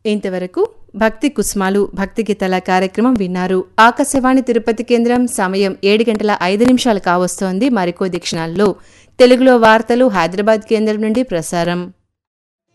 ఇంతవరకు భక్తి కుసుమాలు భక్తి గీతాల కార్యక్రమం విన్నారు. ఆకాశవాణి తిరుపతి కేంద్రం సమయం 7:05 కావస్తోంది. మరికొద్ది క్షణాల్లో తెలుగులో వార్తలు హైదరాబాద్ కేంద్రం నుండి ప్రసారం.